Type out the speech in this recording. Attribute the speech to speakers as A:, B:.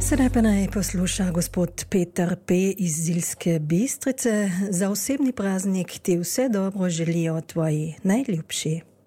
A: Sedaj pa naj posluša gospod Peter P. iz Zilske Bistrice. Za osebni praznik ti vse dobro želijo tvoji najljubši.